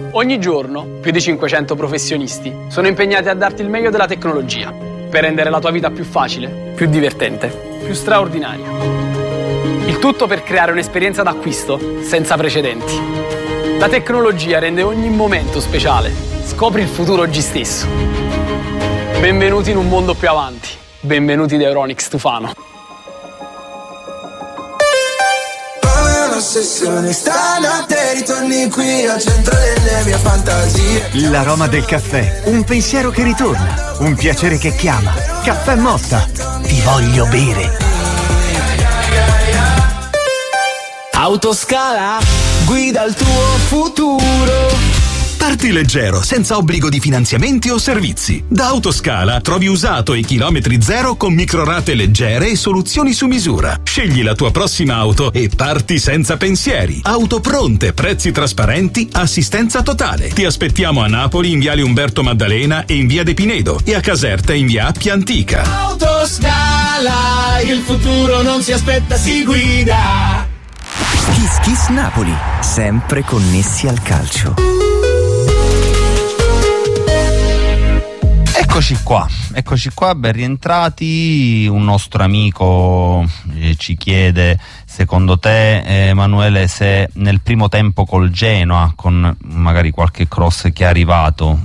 Ogni giorno, più di 500 professionisti sono impegnati a darti il meglio della tecnologia per rendere la tua vita più facile, più divertente, più straordinaria. Il tutto per creare un'esperienza d'acquisto senza precedenti. La tecnologia rende ogni momento speciale. Scopri il futuro oggi stesso. Benvenuti in un mondo più avanti. Benvenuti da Euronics Tufano. Ossessione, stanotte ritorni qui al centro delle mie fantasie. L'aroma del caffè, un pensiero che ritorna, un piacere che chiama. Caffè Motta, ti voglio bere. Autoscala, guida il tuo futuro. Parti leggero, senza obbligo di finanziamenti o servizi. Da Autoscala trovi usato e chilometri zero con microrate leggere e soluzioni su misura. Scegli la tua prossima auto e parti senza pensieri. Auto pronte, prezzi trasparenti, assistenza totale. Ti aspettiamo a Napoli in viale Umberto Maddalena e in via De Pinedo e a Caserta in via Appia Antica. Autoscala, il futuro non si aspetta, si guida. Kiss Kiss Napoli, sempre connessi al calcio. Eccoci qua, ben rientrati. Un nostro amico ci chiede: secondo te, Emanuele, se nel primo tempo col Genoa, con magari qualche cross che è arrivato,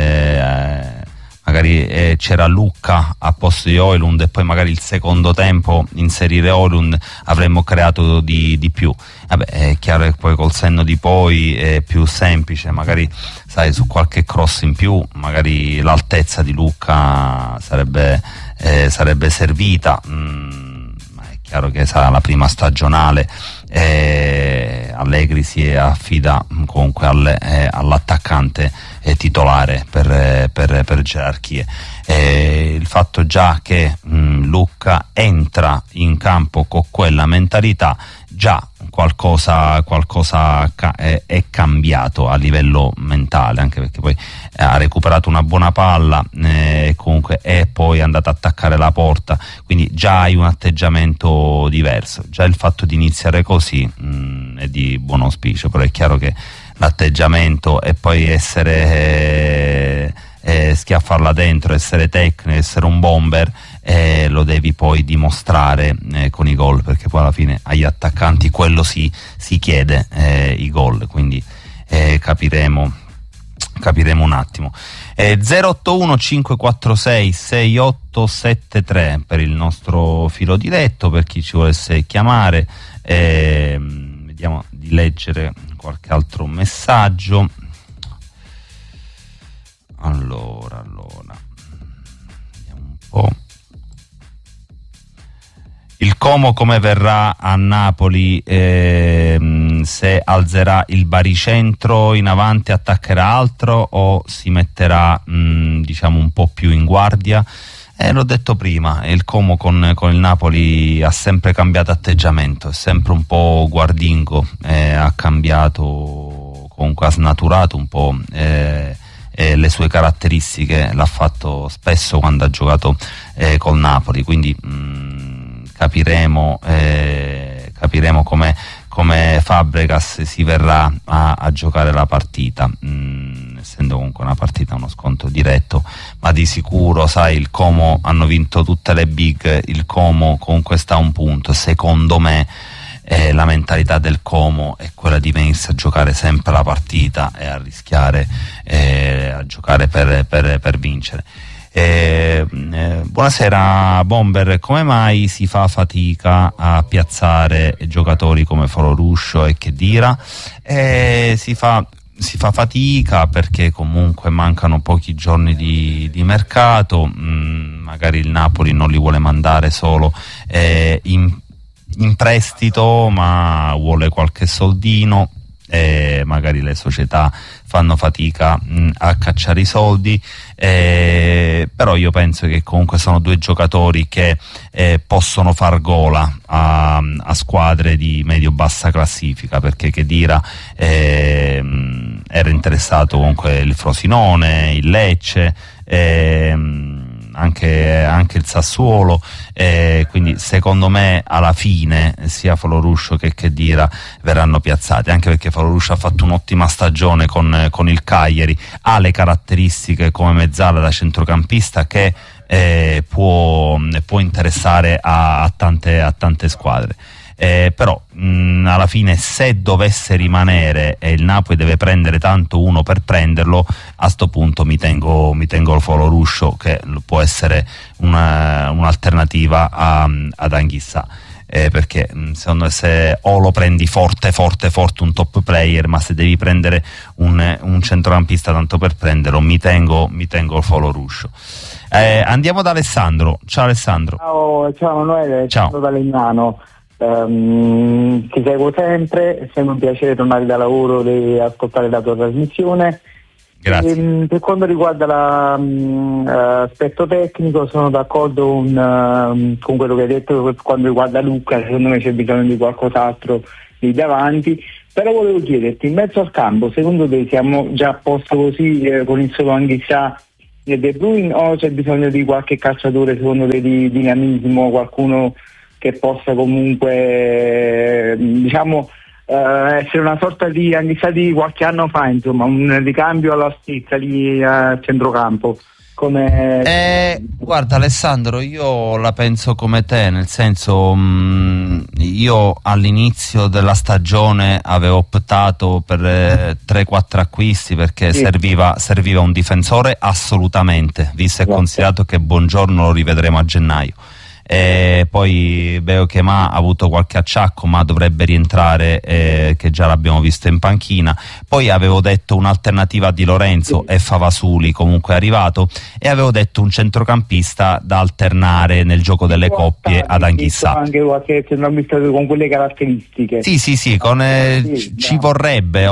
magari c'era Lucca a posto di Højlund e poi magari il secondo tempo inserire Højlund, avremmo creato di più. Vabbè, è chiaro che poi col senno di poi è più semplice, magari sai, su qualche cross in più magari l'altezza di Lucca sarebbe servita. Ma è chiaro che sarà la prima stagionale, Allegri si affida comunque all'attaccante titolare per gerarchie. Il fatto già che Lucca entra in campo con quella mentalità, già qualcosa è cambiato a livello mentale, anche perché poi ha recuperato una buona palla e comunque è poi andato a attaccare la porta, quindi già hai un atteggiamento diverso. Già il fatto di iniziare così è di buon auspicio, però è chiaro che l'atteggiamento e poi essere schiaffarla dentro, essere tecnico, essere un bomber, lo devi poi dimostrare con i gol, perché poi alla fine agli attaccanti quello si chiede, i gol, quindi capiremo un attimo. 081 546 6873 per il nostro filo diretto, per chi ci volesse chiamare. Vediamo di leggere qualche altro messaggio. Allora vediamo un po'. Il Como come verrà a Napoli? Se alzerà il baricentro in avanti, attaccherà altro o si metterà diciamo un po' più in guardia? L'ho detto prima, il Como con il Napoli ha sempre cambiato atteggiamento, è sempre un po' guardingo, ha cambiato, comunque ha snaturato un po' le sue caratteristiche, l'ha fatto spesso quando ha giocato col Napoli, quindi capiremo come Fabregas si verrà a giocare la partita, essendo comunque una partita, uno scontro diretto, ma di sicuro, sai, il Como hanno vinto tutte le big, il Como comunque sta a un punto. Secondo me la mentalità del Como è quella di venirsi a giocare sempre la partita e a rischiare, a giocare per vincere. Buonasera Bomber, come mai si fa fatica a piazzare giocatori come Foloruscio e Khedira? Si fa fatica perché comunque mancano pochi giorni di mercato, magari il Napoli non li vuole mandare solo in prestito, ma vuole qualche soldino, magari le società fanno fatica a cacciare i soldi, però io penso che comunque sono due giocatori che possono far gola a squadre di medio-bassa classifica, perché Khedira era interessato comunque il Frosinone, il Lecce, anche il Sassuolo, quindi secondo me alla fine sia Foloruscio che Khedira verranno piazzati, anche perché Foloruscio ha fatto un'ottima stagione con il Cagliari, ha le caratteristiche come mezzala da centrocampista che può interessare a tante squadre. Però alla fine, se dovesse rimanere e il Napoli deve prendere tanto uno per prenderlo, a sto punto mi tengo il Foloruscio, che può essere un'alternativa ad Anghissà, perché secondo me, se o lo prendi forte un top player, ma se devi prendere un centrocampista tanto per prenderlo, mi tengo il Foloruscio. Andiamo da Alessandro. Ciao Alessandro. Ciao Emanuele, ciao da Legnano. Ti seguo sempre, è sempre un piacere tornare da lavoro e ascoltare la tua trasmissione. Grazie. Per quanto riguarda l'aspetto tecnico, sono d'accordo con quello che hai detto. Per quanto riguarda Lucca, secondo me c'è bisogno di qualcos'altro lì davanti, però volevo chiederti, in mezzo al campo, secondo te siamo già a posto così con il solo Anghissà e De Bruyne, o c'è bisogno di qualche calciatore, secondo te, di dinamismo, qualcuno che possa comunque essere una sorta di Anghissà di qualche anno fa, insomma, un ricambio alla stizza lì a centrocampo? Guarda Alessandro, io la penso come te, nel senso, io all'inizio della stagione avevo optato per 3-4 acquisti, perché serviva un difensore assolutamente, visto e considerato che Buongiorno lo rivedremo a gennaio. Poi Beokema ha avuto qualche acciacco, ma dovrebbe rientrare, che già l'abbiamo visto in panchina. Poi avevo detto un'alternativa di Lorenzo, e Favasuli comunque è arrivato, e avevo detto un centrocampista da alternare nel gioco delle coppie ad Anghissà. Anche qualche centrocampista con quelle caratteristiche. Sì, ci vorrebbe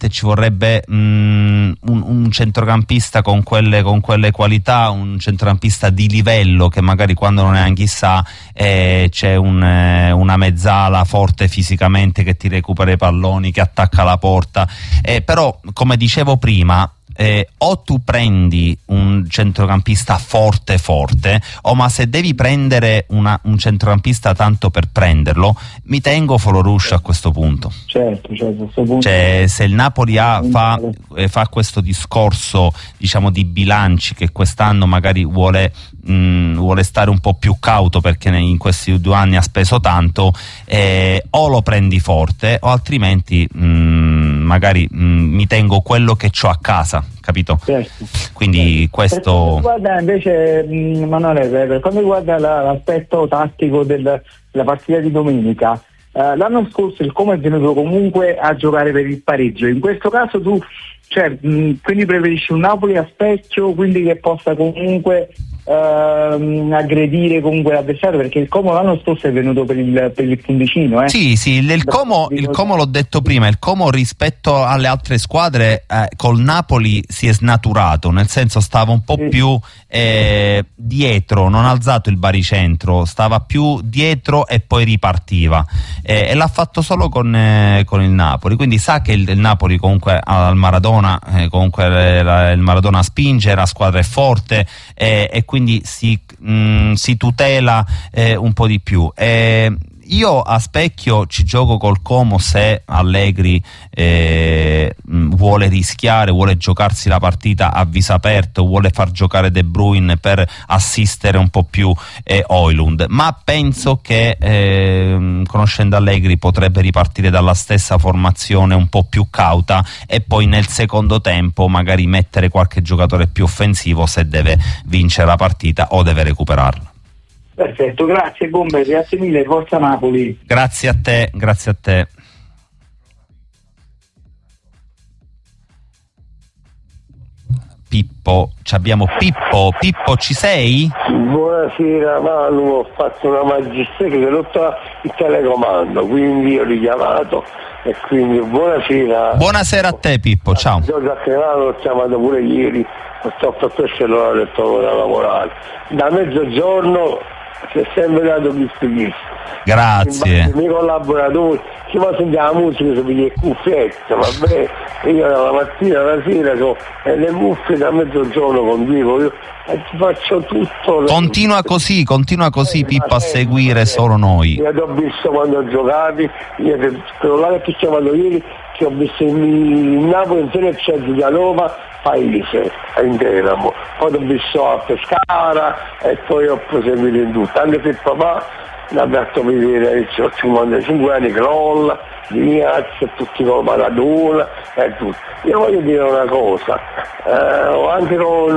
un centrocampista con quelle qualità, un centrocampista di livello, che magari quando non è Anghissà c'è una mezzala forte fisicamente che ti recupera i palloni, che attacca la porta, però come dicevo prima, o tu prendi un centrocampista forte, ma se devi prendere un centrocampista tanto per prenderlo, mi tengo Foloruscio a questo punto. Certo, a questo punto. Cioè, se il Napoli fa questo discorso, diciamo, di bilanci, che quest'anno magari vuole stare un po' più cauto perché in questi 2 anni ha speso tanto, o lo prendi forte, o altrimenti magari mi tengo quello che c'ho a casa, capito? Certo. Quindi questo. Guarda, invece Manuele, per quanto riguarda l'aspetto tattico della partita di domenica, l'anno scorso il Como è venuto comunque a giocare per il pareggio. In questo caso tu quindi preferisci un Napoli a specchio, quindi che possa comunque aggredire comunque l'avversario, perché il Como l'anno scorso è venuto per il Fundicino. Sì, il Como l'ho detto prima, il Como rispetto alle altre squadre col Napoli si è snaturato, nel senso stava un po' più dietro, non ha alzato il baricentro, stava più dietro e poi ripartiva, e l'ha fatto solo con il Napoli, quindi sa che il Napoli comunque al Maradona, comunque il Maradona spinge, la squadra è forte, e quindi si tutela un po' di più. Io a specchio ci gioco col Como se Allegri vuole rischiare, vuole giocarsi la partita a viso aperto, vuole far giocare De Bruyne per assistere un po' più Højlund, ma penso che conoscendo Allegri potrebbe ripartire dalla stessa formazione un po' più cauta, e poi nel secondo tempo magari mettere qualche giocatore più offensivo se deve vincere la partita o deve recuperarla. Perfetto, grazie Bomber, grazie mille, forza Napoli. Grazie a te. Pippo, ci sei? Buonasera Manu, ho fatto una magistrale che non sta il telecomando, quindi ho richiamato, e quindi buonasera. Buonasera a te Pippo, ciao. Giorgio Attenano l'ho chiamato pure ieri, ho fatto per questo e l'ho detto da lavorare. Da mezzogiorno si è sempre dato chi. Grazie. I miei collaboratori, chi va a sentire la musica si piglia le cuffiette, vabbè, io la mattina, la sera le cuffie da mezzogiorno convivo, io ti faccio tutto. Continua così Pippo, a seguire solo noi. Io ti ho visto quando ho giocato, quello là che ti ho chiamato ieri, che ho visto in Napoli insieme a Cesare di Alova, Paese, in Teramo, poi ti ho visto a Pescara e poi ho proseguito in tutto, anche se papà l'ha fatto vedere, ho 55 anni, Kroll, Diaz, tutti con Maradona e tutto. Io voglio dire una cosa, anche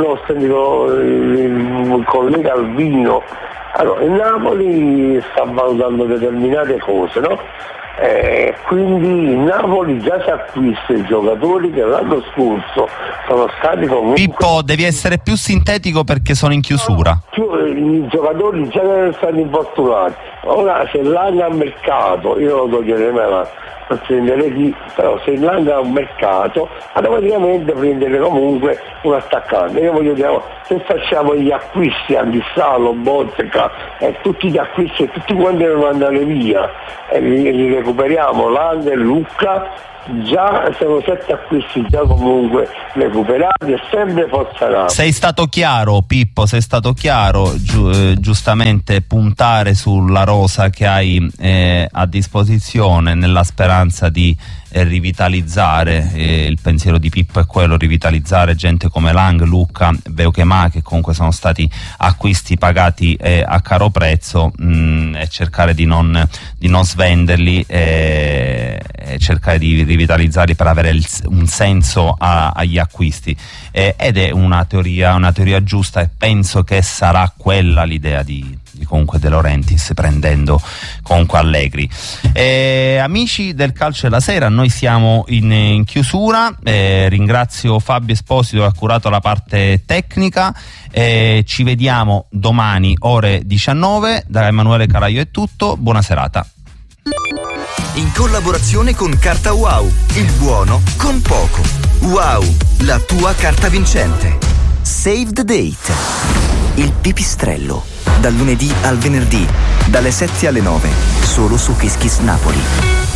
il collega Alvino, allora, il Napoli sta valutando determinate cose, no? Quindi il Napoli già si acquista i giocatori che l'anno scorso sono stati comunque. Pippo, devi essere più sintetico perché sono in chiusura. I giocatori già erano stati infortunati. Ora se Langa al mercato, io non lo toglierei mai, non prendere chi, però se Langa ha un mercato, automaticamente prendere comunque un attaccante. Io voglio dire, se facciamo gli acquisti a Bissalo, Bozzeca e tutti gli acquisti e tutti quanti devono andare via e li recuperiamo, Langa e Lucca, già sono 7 acquisti già comunque recuperati e sempre Forza Napoli. Sei stato chiaro, Pippo, giustamente puntare sulla rosa che hai a disposizione nella speranza di rivitalizzare, il pensiero di Pippo è quello, rivitalizzare gente come Lang, Lucca, Beukema, che comunque sono stati acquisti pagati a caro prezzo, e cercare di non svenderli e cercare di rivitalizzarli per avere un senso agli acquisti, ed è una teoria giusta, e penso che sarà quella l'idea di comunque De Laurentiis, prendendo comunque Allegri. Amici del Calcio della Sera, noi siamo in chiusura, ringrazio Fabio Esposito che ha curato la parte tecnica, ci vediamo domani ore 19. Da Emanuele Caraio è tutto, buona serata. In collaborazione con Carta Wow, il buono con poco. Wow, la tua carta vincente. Save the date. Il pipistrello. Dal lunedì al venerdì, dalle 7 alle 9, solo su Kiss Kiss Napoli.